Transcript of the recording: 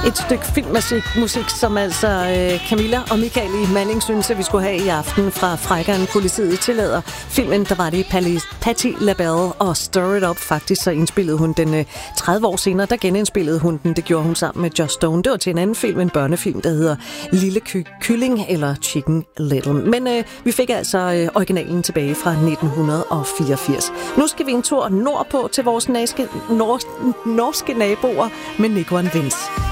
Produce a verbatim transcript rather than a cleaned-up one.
Et stykke filmmusik, musik, som altså øh, Camilla og Michael i Manning synes, at vi skulle have i aften fra Frækkeren Politiet tillader. Filmen, der var det i Patti LaBelle og Stir It Up. Faktisk så indspillede hun den øh, tredive år senere, der genindspillede hun den. Det gjorde hun sammen med Joss Stone. Det var til en anden film, en børnefilm, der hedder Lille Ky- Kylling eller Chicken Little. Men øh, vi fik altså øh, originalen tilbage fra nitten fireogfirs. Nu skal vi en tur nordpå til vores norske, norske, norske naboer med Nico and Vince.